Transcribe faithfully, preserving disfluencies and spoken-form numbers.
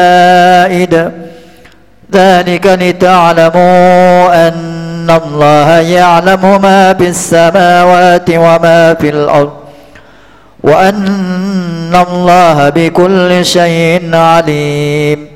المائدة ذلك لتعلموا أن الله يعلم ما في السماوات وما في الأرض وأن الله بكل شيء عليم